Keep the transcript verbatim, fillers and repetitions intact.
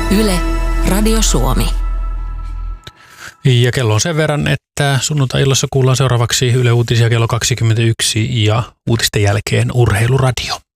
Yle, Radio Suomi. Ja kello on sen verran, että sunnuntai-illassa kuullaan seuraavaksi Yle Uutisia kello kaksikymmentäyksi ja uutisten jälkeen Urheiluradio.